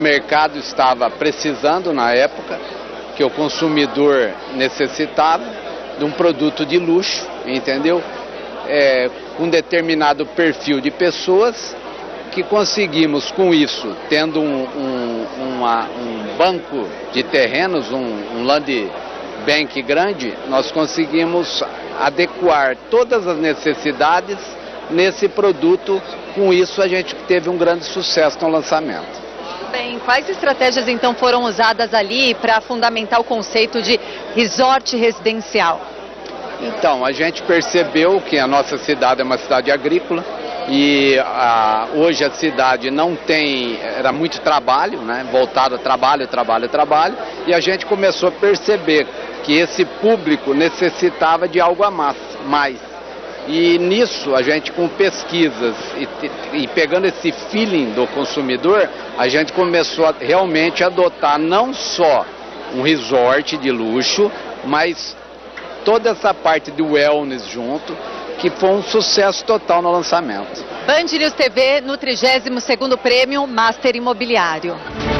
O mercado estava precisando na época, que o consumidor necessitava de um produto de luxo, entendeu? Com determinado perfil de pessoas, que conseguimos com isso, tendo um banco de terrenos, um land bank grande, nós conseguimos adequar todas as necessidades nesse produto. Com isso a gente teve um grande sucesso no lançamento. Bem, quais estratégias então foram usadas ali para fundamentar o conceito de resort residencial? Então, a gente percebeu que a nossa cidade é uma cidade agrícola e hoje a cidade não tem, era muito trabalho, né, voltado a trabalho, e a gente começou a perceber que esse público necessitava de algo a mais. E nisso, a gente com pesquisas e pegando esse feeling do consumidor, a gente começou a realmente adotar não só um resort de luxo, mas toda essa parte do wellness junto, que foi um sucesso total no lançamento. Band News TV no 32º Prêmio Master Imobiliário.